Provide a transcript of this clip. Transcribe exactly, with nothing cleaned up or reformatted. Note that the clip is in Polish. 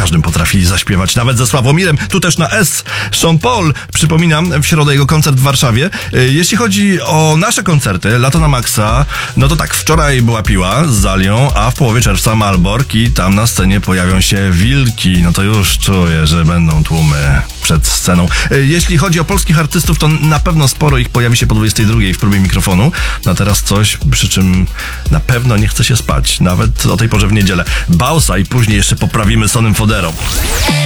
każdym potrafili zaśpiewać, nawet ze Sławomirem. Tu też na S. Sean Paul, przypominam, w środę jego koncert w Warszawie. Jeśli chodzi o nasze koncerty, Lato na Maxa, no to tak, wczoraj była Piła z Zalią, a w połowie czerwca Malbork i tam na scenie pojawią się Wilki. No to już czuję, że będą tłumy przed sceną. Jeśli chodzi o polskich artystów, to na pewno sporo ich pojawi się po dwudziestej drugiej w próbie mikrofonu. No teraz coś, przy czym na pewno nie chce się spać, nawet o tej porze w niedzielę. Bausa i później jeszcze poprawimy Sonym Foderą.